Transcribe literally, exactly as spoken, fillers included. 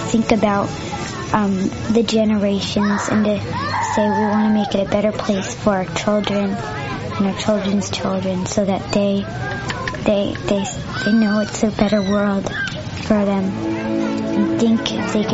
think about um, the generations and to say we want to make it a better place for our children and our children's children, so that they they they they know it's a better world for them and think they can